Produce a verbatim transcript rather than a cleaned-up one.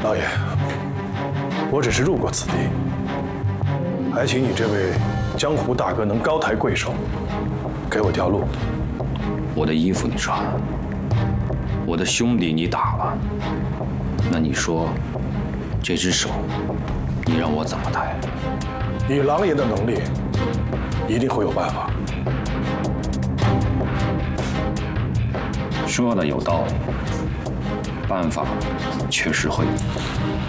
老爷，我只是入过此地，还请你这位江湖大哥能高抬贵手，给我条路。 我的衣服你穿了，我的兄弟你打了，那你说，这只手，你让我怎么抬？ 以狼爷的能力，一定会有办法。 说的有道理，办法确实会有。